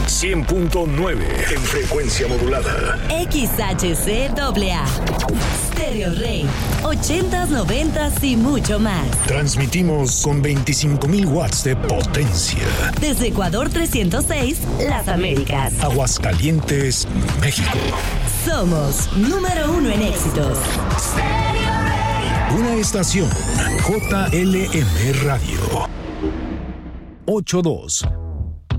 100.9 en frecuencia modulada. XHCAA. Stereo Rey. 80s, 90s y mucho más. Transmitimos con 25,000 watts de potencia. Desde Ecuador 306, Las Américas. Aguascalientes, México. Somos número 1 en éxitos. Una estación JLM Radio. 82.